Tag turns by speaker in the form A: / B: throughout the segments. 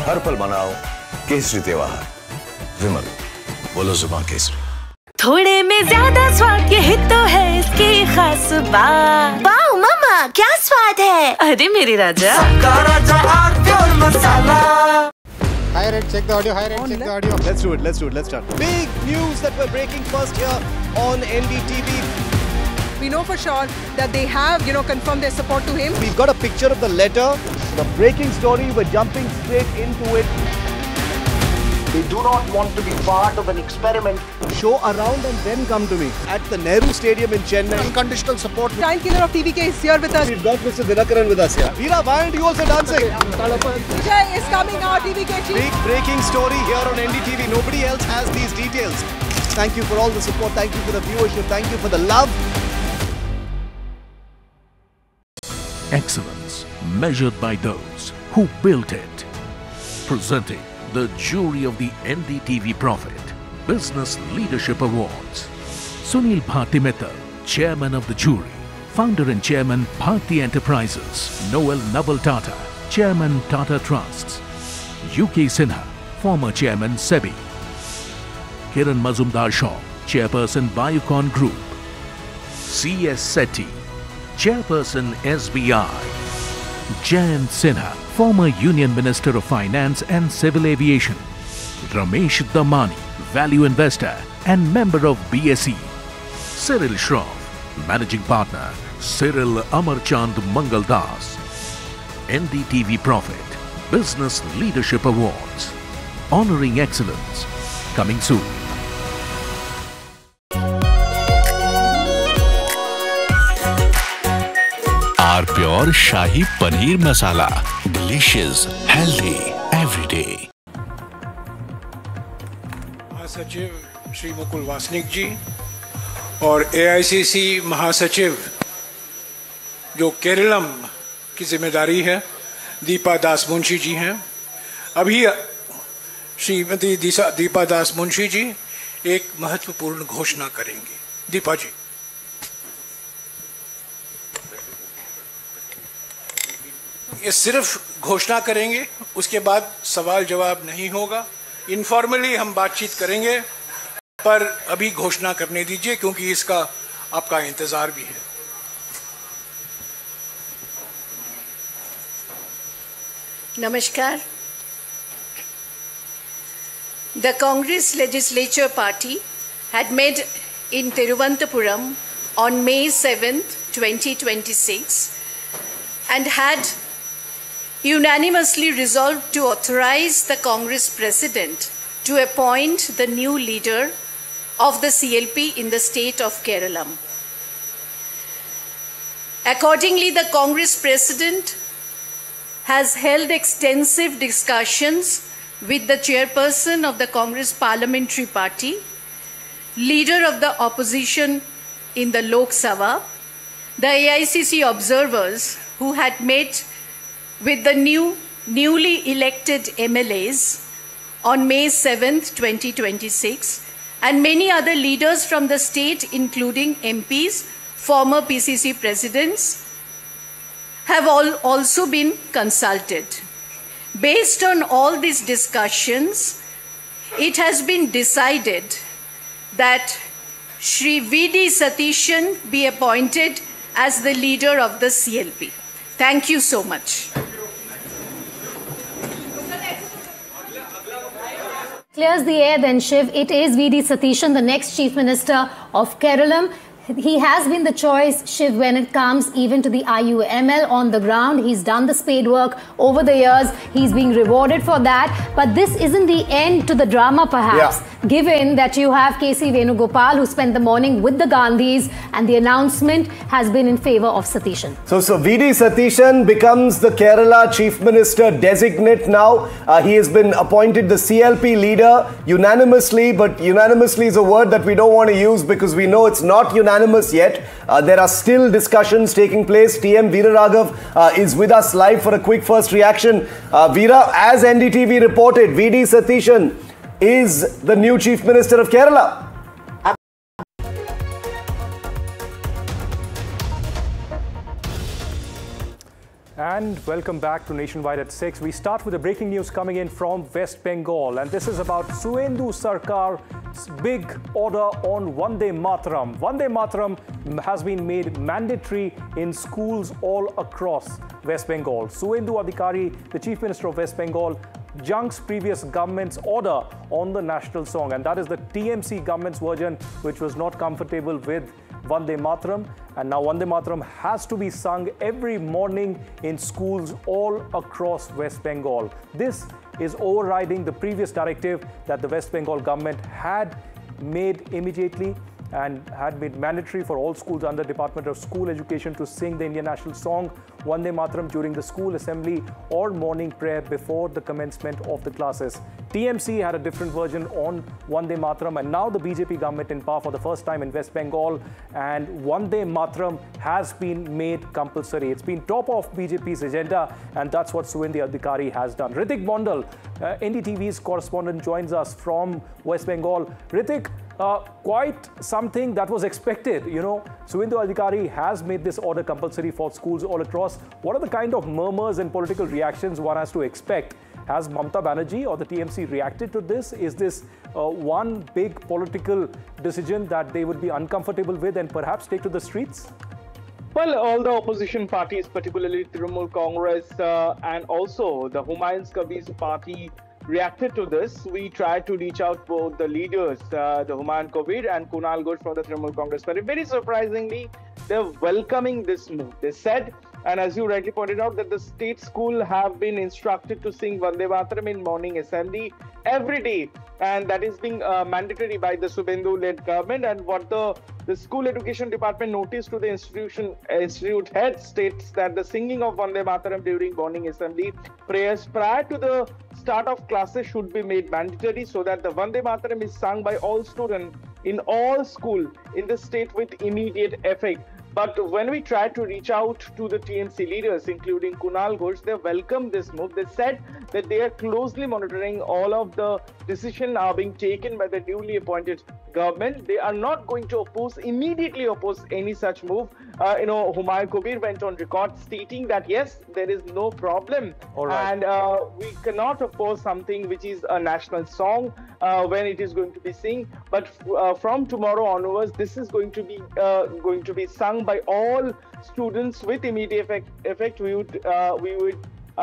A: हर पल मनाओ केसरी त्योहार। विमल, बोलो जुबान केसरी।
B: थोड़े में ज्यादा स्वाद, यही तो है इसकी खास बात।
C: वाओ मामा, क्या स्वाद है।
B: अरे मेरे राजा,
D: Hi Red, check the audio. Hi Red, check the audio.
E: Let's do it. Let's start. Big news that we're breaking first here on NDTV.
F: We know for sure that they have, confirmed their support to him.
E: We've got a picture of the letter. The breaking story, we're jumping straight into it.
G: They do not want to be part of an experiment.
E: Show around and then come to me. At the Nehru Stadium in Chennai.
G: Unconditional support.
F: Giant killer of TVK is here with us.
E: We've got Mr. Dinakaran with us here. Veera, why aren't you also dancing?
F: Vijay is coming out, TVK chief.
E: Big breaking story here on NDTV. Nobody else has these details. Thank you for all the support. Thank you for the viewership. Thank you for the love.
H: Excellence measured by those who built it. Presenting the jury of the NDTV Profit Business Leadership Awards. Sunil Bharti Mittal, Chairman of the jury. Founder and Chairman, Bharti Enterprises. Noel Naval Tata, Chairman, Tata Trusts. UK Sinha, former Chairman, SEBI. Kiran Mazumdar Shaw, Chairperson, Biocon Group. C.S. Sethi, Chairperson, SBI. Jayant Sinha, former Union Minister of Finance and Civil Aviation. Ramesh Damani, value investor and member of BSE. Cyril Shroff, Managing Partner, Cyril Amarchand Mangaldas. NDTV Profit Business Leadership Awards. Honoring excellence. Coming soon.
I: Are pure shahi paneer masala, delicious, healthy everyday.
J: महासचिव श्री मुकुल वासनिक जी और AICC महासचिव जो केरलम की जिम्मेदारी है, दीपा दास मुंशी जी हैं। अभी श्रीमती दीपा दास मुंशी जी एक महत्वपूर्ण घोषणा करेंगी। दीपा जी। ये सिर्फ घोषणा करेंगे, उसके बाद सवाल जवाब नहीं होगा। इनफॉर्मली हम बातचीत करेंगे, पर अभी घोषणा करने दीजिए क्योंकि इसका आपका इंतजार भी है।
K: Namaskar. The Congress Legislature Party had met in Thiruvananthapuram on May 7th, 2026 and had unanimously resolved to authorize the Congress President to appoint the new leader of the CLP in the state of Kerala. Accordingly, the Congress President has held extensive discussions with the chairperson of the Congress Parliamentary Party, leader of the opposition in the Lok Sabha, the AICC observers who had met with the newly elected MLAs on May 7th, 2026, and many other leaders from the state, including MPs, former PCC presidents, have also been consulted. Based on all these discussions, it has been decided that Shri V.D. Satishan be appointed as the leader of the CLP. Thank you so much.
L: Clears the air then, Shiv. It is V.D. Satishan, the next Chief Minister of Kerala. He has been the choice, Shiv, when it comes even to the IUML on the ground. He's done the spade work over the years. He's being rewarded for that. But this isn't the end to the drama, perhaps, given that you have KC Venugopal, who spent the morning with the Gandhis, and the announcement has been in favor of Satishan.
E: So V.D. Satishan becomes the Kerala Chief Minister designate now. He has been appointed the CLP leader unanimously, but unanimously is a word that we don't want to use because we know it's not unanimous yet. There are still discussions taking place. TM Veera Raghav is with us live for a quick first reaction. Veera, as NDTV reported, V.D. Satishan is the new Chief Minister of Kerala.
M: And welcome back to Nationwide at 6. We start with the breaking news coming in from West Bengal, and this is about Suvendu Sarkar's big order on Vande Mataram. Vande Mataram has been made mandatory in schools all across West Bengal. Suvendu Adhikari, the Chief Minister of West Bengal, junks previous government's order on the national song, and that is the TMC government's version, which was not comfortable with Vande Mataram, and now Vande Mataram has to be sung every morning in schools all across West Bengal. This is overriding the previous directive that the West Bengal government had made immediately and had made mandatory for all schools under Department of School Education to sing the Indian national song Vande Mataram during the school assembly or morning prayer before the commencement of the classes. TMC had a different version on Vande Mataram, and now the BJP government in power for the first time in West Bengal, and Vande Mataram has been made compulsory. It's been top of BJP's agenda, and that's what Suvendu Adhikari has done. Ritik Mondal, NDTV's correspondent, joins us from West Bengal. Ritik, quite something that was expected. You know, Suvendu Adhikari has made this order compulsory for schools all across. What are the kind of murmurs and political reactions one has to expect? Has Mamata Banerjee or the TMC reacted to this? Is this one big political decision that they would be uncomfortable with and perhaps take to the streets?
N: Well, all the opposition parties, particularly Trinamool Congress and also the Humayun Kabir's party, reacted to this. We tried to reach out both the leaders, the Humayun Kabir and Kunal Ghosh from the Trinamool Congress Party. Very surprisingly, they're welcoming this move. They said, and as you rightly pointed out, that the state school have been instructed to sing Vande Mataram in morning assembly every day, and that is being mandatory by the Suvendu-led government. And what the school education department notice to the institute head states that the singing of Vande Mataram during morning assembly prayers prior to the start of classes should be made mandatory, so that the Vande Mataram is sung by all students in all schools in the state with immediate effect. But when we tried to reach out to the TMC leaders, including Kunal Ghosh, they welcomed this move. They said that they are closely monitoring all of the decisions now being taken by the newly appointed government. They are not going to immediately oppose any such move. Humayun Kabir went on record stating that yes, there is no problem, and we cannot oppose something which is a national song when it is going to be sung. But from tomorrow onwards, this is going to be sung by all students with immediate effect. We would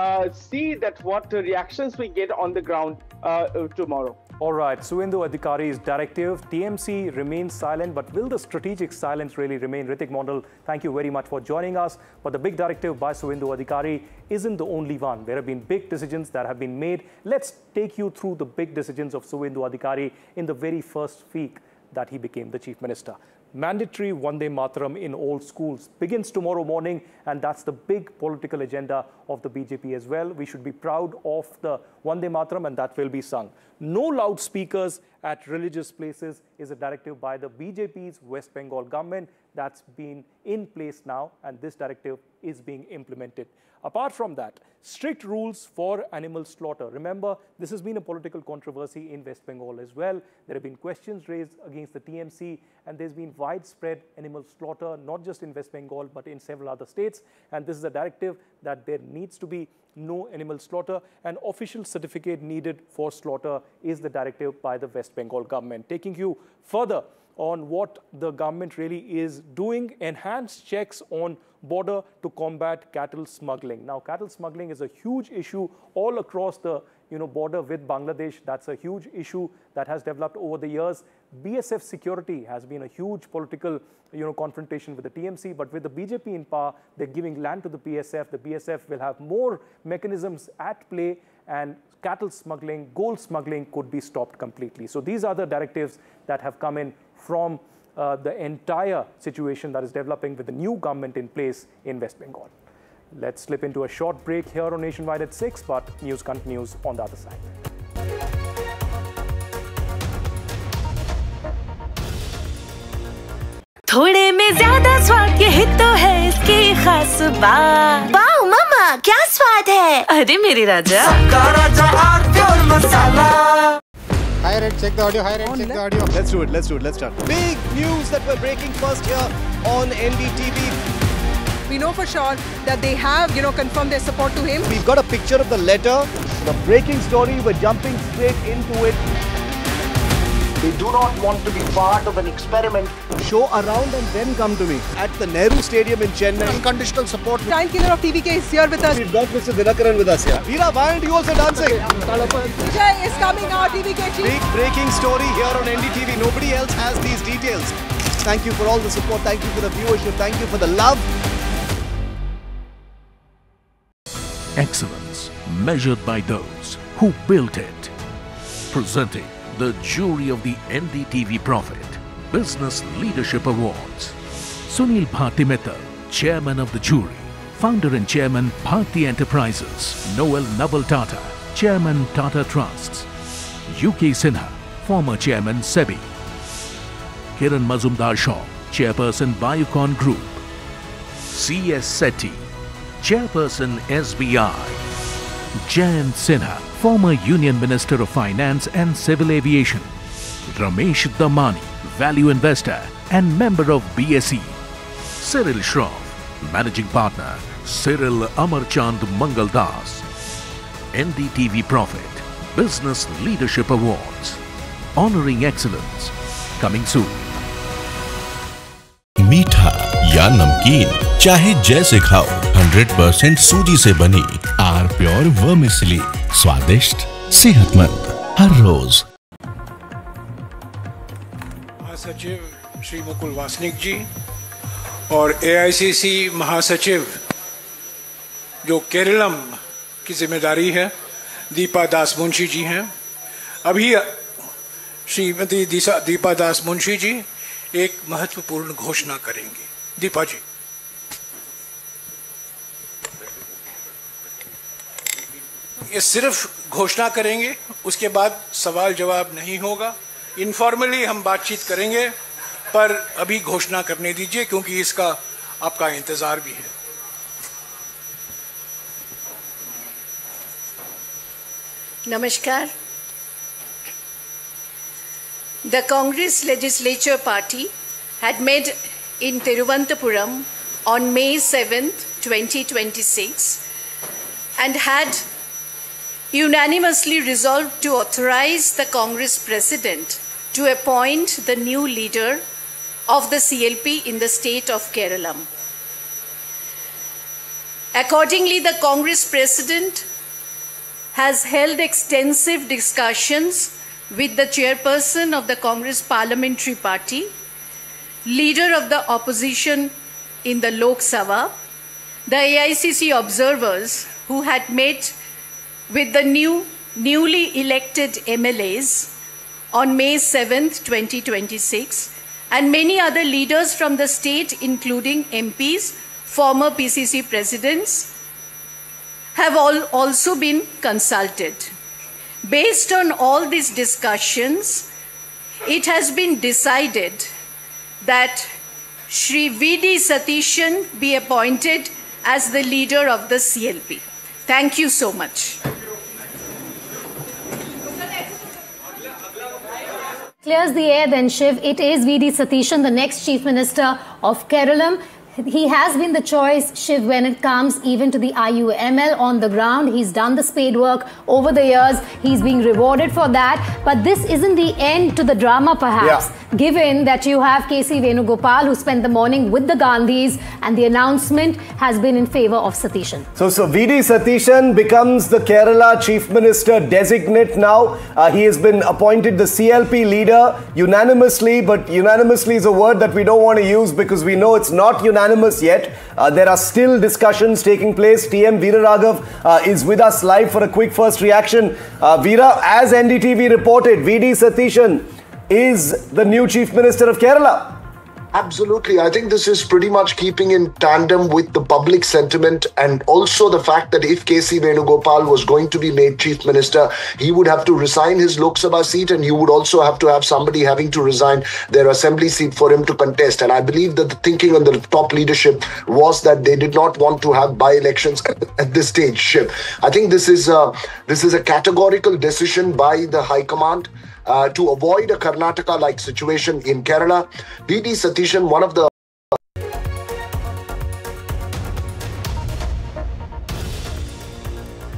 N: see that what reactions we get on the ground tomorrow.
M: All right, Suvendu Adhikari's directive, TMC remains silent, but will the strategic silence really remain? Ritik Mondal, thank you very much for joining us. But the big directive by Suvendu Adhikari isn't the only one. There have been big decisions that have been made. Let's take you through the big decisions of Suvendu Adhikari in the very first week that he became the Chief Minister. Mandatory Vande Mataram in all schools begins tomorrow morning, and that's the big political agenda of the BJP as well. We should be proud of the Vande Mataram, and that will be sung. No loudspeakers at religious places is a directive by the BJP's West Bengal government that's been in place now, and this directive is being implemented. Apart from that, strict rules for animal slaughter. Remember, this has been a political controversy in West Bengal as well. There have been questions raised against the TMC, and there's been widespread animal slaughter, not just in West Bengal, but in several other states. And this is a directive that there needs to be no animal slaughter. An official certificate needed for slaughter is the directive by the West Bengal government. Taking you further on what the government really is doing, enhanced checks on border to combat cattle smuggling. Now, cattle smuggling is a huge issue all across the border with Bangladesh. That's a huge issue that has developed over the years. BSF security has been a huge political confrontation with the TMC, but with the BJP in power, they're giving land to the BSF. The BSF will have more mechanisms at play, and cattle smuggling, gold smuggling could be stopped completely. So these are the directives that have come in from the entire situation that is developing with the new government in place in West Bengal. Let's slip into a short break here on Nationwide at 6, but news continues on the other side.
B: थोड़े में ज्यादा स्वाद यही तो है इसकी खास बात।
C: वाओ मामा, क्या स्वाद है?
B: अरे मेरे राजा,
D: Hi Red, check the audio. Hi Red, check the audio.
E: Let's start. Big news that we're breaking first here on NDTV.
F: we know for sure that they have, confirmed their support to him.
E: We've got a picture of the letter, the breaking story. We're jumping straight into it.
G: They do not want to be part of an experiment.
E: Show around and then come to me at the Nehru Stadium in Chennai.
G: Unconditional support.
F: Time killer of TVK is here with us.
E: We've got Mr. Dinakaran with us here. Veera, why aren't you also dancing?
F: Vijay is coming now, TVK chief.
E: Big breaking story here on NDTV. Nobody else has these details. Thank you for all the support. Thank you for the viewership. Thank you for the love.
H: Excellence measured by those who built it. Presenting the jury of the NDTV Profit Business Leadership Awards. Sunil Bharti Mittal, Chairman of the jury. Founder and Chairman, Bharti Enterprises. Noel Naval Tata, Chairman, Tata Trusts. UK Sinha, former Chairman, SEBI. Kiran Mazumdar Shaw, Chairperson, Biocon Group. C.S. Sethi, Chairperson, SBI. Jayant Sinha, former Union Minister of Finance and Civil Aviation. Ramesh Damani, value investor and member of BSE. Cyril Shroff, Managing Partner, Cyril Amarchand Mangaldas. NDTV Profit Business Leadership Awards. Honoring excellence. Coming soon.
I: मीठा या नमकीन, चाहे जैसे खाओ, 100% सूजी से बनी are pure vermicelli, स्वादिष्ट, सेहतमंद हर रोज।
J: महासचिव श्री मुकुल वासनिक जी और AICC महासचिव जो केरलम की जिम्मेदारी है, दीपा दास मुंशी जी हैं। अभी श्रीमती दीपा दास मुंशी जी एक महत्वपूर्ण घोषणा करेंगी। दीपा जी। ये सिर्फ घोषणा करेंगे, उसके बाद सवाल जवाब नहीं होगा। इनफॉर्मली हम बातचीत करेंगे, पर अभी घोषणा करने दीजिए क्योंकि इसका आपका इंतजार भी है।
K: Namaskar. The Congress Legislature Party had met in Thiruvananthapuram on May 7th, 2026 and had unanimously resolved to authorize the Congress President to appoint the new leader of the CLP in the state of Kerala. Accordingly, the Congress President has held extensive discussions with the chairperson of the Congress Parliamentary Party, leader of the opposition in the Lok Sabha, the AICC observers who had met with the newly elected MLAs on May 7th, 2026, and many other leaders from the state, including MPs, former PCC presidents, have also been consulted. Based on all these discussions, it has been decided that Shri V.D. Satishan be appointed as the leader of the CLP. Thank you so much.
L: Clears the air then, Shiv. It is V.D. Satishan, the next Chief Minister of Kerala. He has been the choice, Shiv, when it comes even to the IUML on the ground. He's done the spade work over the years. He's being rewarded for that. But this isn't the end to the drama, perhaps, given that you have K.C. Venugopal, who spent the morning with the Gandhis, and the announcement has been in favor of Satishan.
E: So V.D. Satishan becomes the Kerala Chief Minister designate now. He has been appointed the CLP leader unanimously, but unanimously is a word that we don't want to use because we know it's not unanimous yet. There are still discussions taking place. TM Veera Raghav is with us live for a quick first reaction. Veera, as NDTV reported, V.D. Satishan is the new Chief Minister of Kerala.
G: Absolutely. I think this is pretty much keeping in tandem with the public sentiment and also the fact that if K.C. Venugopal was going to be made Chief Minister, he would have to resign his Lok Sabha seat and you would also have to have somebody having to resign their assembly seat for him to contest. And I believe that the thinking on the top leadership was that they did not want to have by-elections at this stage. Shiv, I think this is a categorical decision by the High Command to avoid a Karnataka-like situation in Kerala. V.D. Satishan, one of the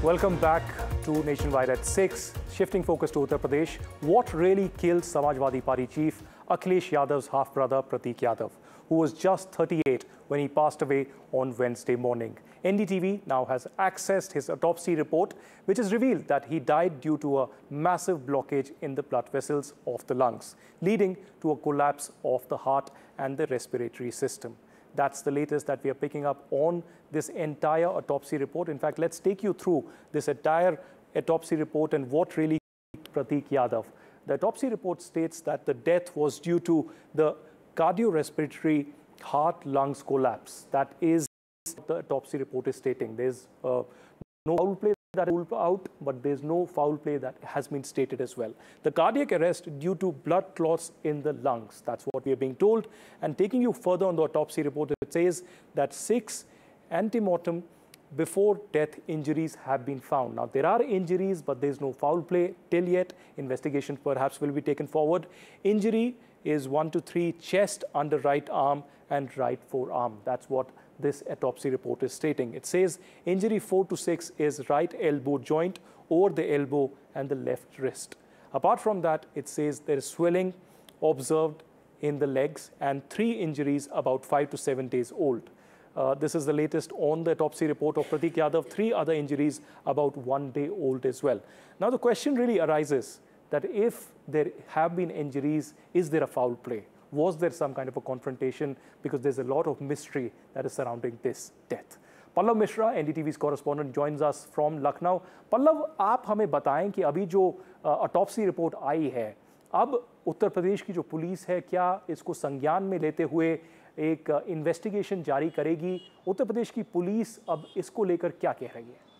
M: Welcome back to Nationwide at 6. Shifting focus to Uttar Pradesh. What really killed Samajwadi Party chief Akhilesh Yadav's half-brother Pratik Yadav, who was just 38 when he passed away on Wednesday morning? NDTV now has accessed his autopsy report, which has revealed that he died due to a massive blockage in the blood vessels of the lungs, leading to a collapse of the heart and the respiratory system. That's the latest that we are picking up on this entire autopsy report. In fact, let's take you through this entire autopsy report and what really killed Pratik Yadav. The autopsy report states that the death was due to the cardiorespiratory heart-lungs collapse. That is what the autopsy report is stating. There's no foul play that is ruled out, but there's no foul play that has been stated as well. The cardiac arrest due to blood clots in the lungs. That's what we are being told. And taking you further on the autopsy report, it says that 6 antemortem before death injuries have been found. Now, there are injuries, but there's no foul play till yet. Investigation perhaps will be taken forward. Injury is 1 to 3 chest, under right arm and right forearm. That's what this autopsy report is stating. It says injury 4 to 6 is right elbow joint over the elbow and the left wrist. Apart from that, it says there is swelling observed in the legs and 3 injuries about 5 to 7 days old. This is the latest on the autopsy report of Pratik Yadav. 3 other injuries about 1 day old as well. Now the question really arises that if there have been injuries, is there a foul play? Was there some kind of a confrontation? Because there's a lot of mystery that is surrounding this death. Pallav Mishra, NDTV's correspondent, joins us from Lucknow. Pallav, आप हमें बताएं कि अभी जो autopsy report आई है, अब उत्तर प्रदेश की जो पुलिस है, क्या इसको संज्ञान में लेते हुए एक इन्वेस्टिगेशन जारी करेगी? उत्तर प्रदेश की पुलिस अब इसको लेकर क्या कह रही है?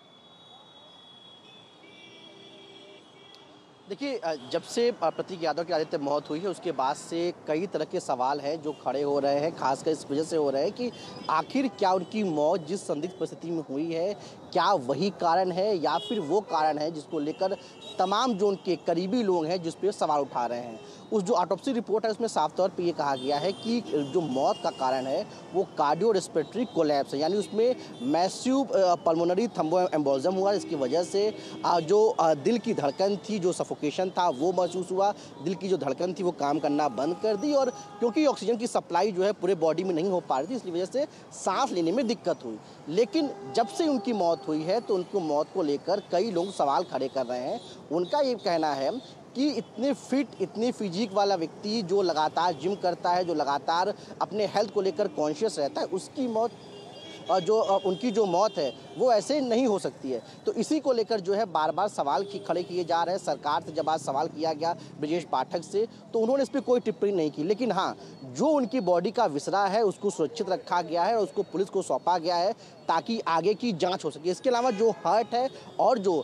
O: देखिए, जब से प्रतीक यादव की आदित्य मौत हुई है उसके बाद से कई तरह के सवाल हैं जो खड़े हो रहे हैं, खासकर इस वजह से हो रहे हैं कि आखिर क्या उनकी मौत जिस संदिग्ध परिस्थिति में हुई है, क्या वही कारण है या फिर वो कारण है जिसको लेकर तमाम जो उनके करीबी लोग हैं जिस पर सवाल उठा रहे हैं। उस जो ऑटोप्सी रिपोर्ट है उसमें साफ तौर पे ये कहा गया है कि जो मौत का कारण है वो कार्डियो रेस्पिरेटरी कोलैप्स है, यानी उसमें मैसिव पल्मोनरी थ्रोम्बो एम्बोलिज्म हुआ। इसकी वजह से जो दिल की धड़कन थी, जो सफोकेशन था वो महसूस हुआ, दिल की जो धड़कन थी वो काम करना बंद कर दी और क्योंकि ऑक्सीजन की सप्लाई जो है पूरे बॉडी में नहीं हो पा रही थी, इसकी वजह से सांस लेने में दिक्कत हुई। लेकिन जब से उनकी मौत हुई है तो उनको मौत को लेकर कई लोग सवाल खड़े कर रहे हैं। उनका ये कहना है कि इतने फिट, इतनी फिजिक वाला व्यक्ति जो लगातार जिम करता है, जो लगातार अपने हेल्थ को लेकर कॉन्शियस रहता है, उसकी मौत उनकी जो मौत है वो ऐसे नहीं हो सकती है। तो इसी को लेकर जो है बार बार सवाल खड़े किए जा रहे हैं। सरकार से जब आज सवाल किया गया ब्रजेश पाठक से तो उन्होंने इस पर कोई टिप्पणी नहीं की, लेकिन हाँ, जो उनकी बॉडी का विसरा है उसको सुरक्षित रखा गया है और उसको पुलिस को सौंपा गया है ताकि आगे की जांच हो सके। इसके अलावा जो हार्ट है और जो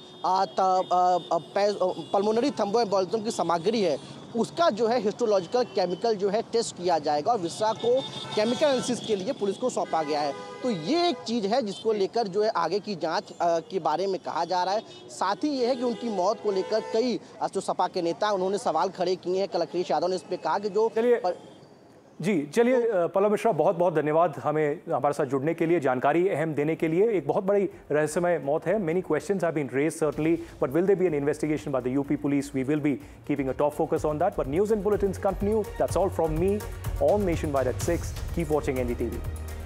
O: पल्मोनरी थ्रोम्बो एम्बोलिज्म की सामग्री है उसका जो है हिस्टोलॉजिकल केमिकल जो है टेस्ट किया जाएगा और विसरा को केमिकल एनालिसिस के लिए पुलिस को सौंपा गया है। तो ये एक चीज़ है जिसको लेकर जो है आगे की जांच के बारे में कहा जा रहा है। साथ ही ये है कि उनकी मौत को लेकर कई जो सपा के नेता उन्होंने सवाल खड़े किए हैं। कल अखिलेश यादव ने इस पर कहा कि जो
M: चलिए पल्लव मिश्रा, बहुत बहुत धन्यवाद हमें हमारे साथ जुड़ने के लिए, जानकारी अहम देने के लिए। एक बहुत बड़ी रहस्यमय मौत है। Many questions have been raised certainly, but will there be N investigation by the UP police? We will be keeping a top focus on that, but news and bulletins continue. That's all from me on nationwide eight 6. Keep watching NDTV.